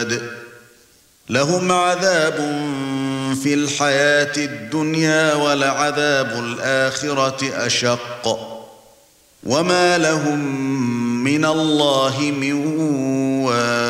رشاد لهم عذاب في الحياة الدنيا ولعذاب الآخرة أشق وما لهم من الله من واق